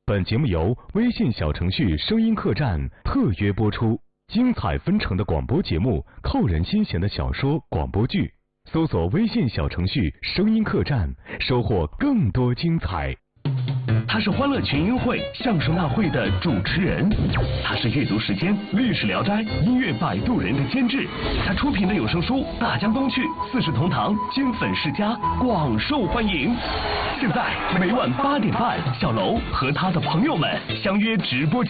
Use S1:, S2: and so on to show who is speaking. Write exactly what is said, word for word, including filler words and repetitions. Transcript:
S1: 本节目由微信小程序声音客栈特约播出，精彩纷呈的广播节目，扣人心弦的小说、广播剧，搜索微信小程序声音客栈，收获更多精彩。
S2: 他是欢乐群英会相声大会的主持人，他是阅读时间历史聊斋音乐摆渡人的监制，他出品的有声书《大江东去》《四世同堂》金粉世家广受欢迎。现在每晚八点半，小楼和他的朋友们相约直播